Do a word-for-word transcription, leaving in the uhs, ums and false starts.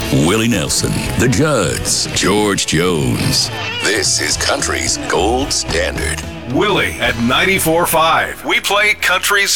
Willie Nelson, the Judds, George Jones. This is country's gold standard. Willie at ninety-four point five. We play country's